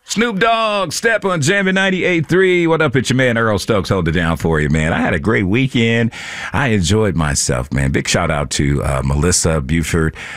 Snoop Dogg, Step on Jammin' 98.3. What up, it's your man Earl Stokes holding it down for you, man. I had a great weekend. I enjoyed myself, man. Big shout out to Melissa Buford